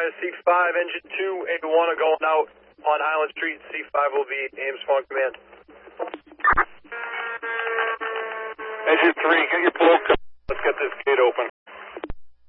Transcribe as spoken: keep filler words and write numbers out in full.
Fire C five, engine two, A one are going out on Highland Street. C five will be Ames Farm Command. Engine three, get your pull. Let's get this gate open.